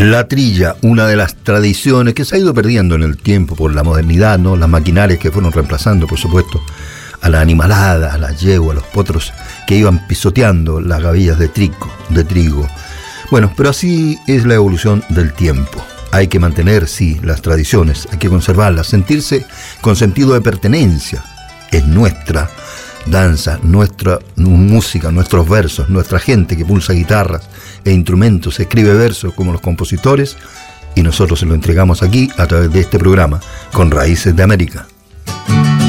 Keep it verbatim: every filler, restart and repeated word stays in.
La trilla, una de las tradiciones que se ha ido perdiendo en el tiempo por la modernidad, ¿no? Las maquinarias que fueron reemplazando, por supuesto, a la animalada, a la yegua, a los potros que iban pisoteando las gavillas de trigo, de trigo. Bueno, pero así es la evolución del tiempo. Hay que mantener, sí, las tradiciones, hay que conservarlas, sentirse con sentido de pertenencia. Es nuestra danza, nuestra música, nuestros versos, nuestra gente que pulsa guitarras e instrumentos, escribe versos como los compositores, y nosotros se lo entregamos aquí a través de este programa, con Raíces de América.